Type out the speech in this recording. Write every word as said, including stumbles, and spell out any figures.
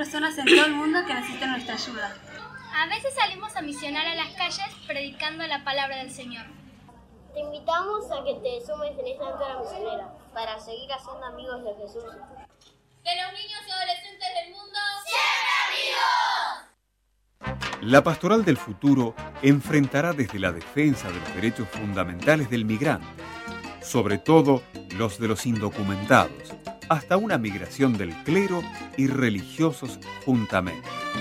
personas en todo el mundo que necesitan nuestra ayuda. A veces salimos a misionar a las calles predicando la palabra del Señor. Te invitamos a que te sumes en esta aventura misionera para seguir haciendo amigos de Jesús. Que los niños y adolescentes del mundo sean amigos. La Pastoral del Futuro enfrentará desde la defensa de los derechos fundamentales del migrante, sobre todo los de los indocumentados, hasta una migración del clero y religiosos juntamente.